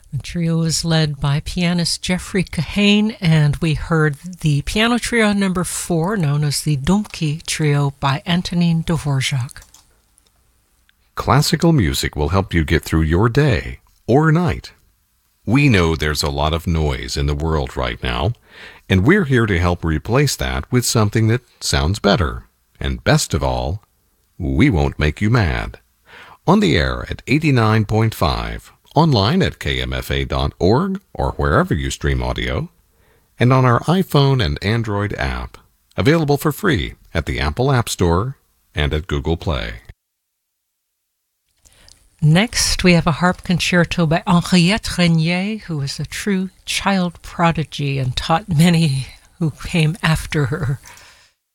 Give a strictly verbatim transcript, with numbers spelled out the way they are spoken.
The trio is led by pianist Jeffrey Kahane, and we heard the piano trio number four, known as the Dumki Trio, by Antonin Dvorak. Classical music will help you get through your day or night. We know there's a lot of noise in the world right now, and we're here to help replace that with something that sounds better. And best of all, we won't make you mad. On the air at eighty-nine point five, online at k m f a dot org or wherever you stream audio, and on our iPhone and Android app, available for free at the Apple App Store and at Google Play. Next, we have a harp concerto by Henriette Renier, who is a true child prodigy and taught many who came after her.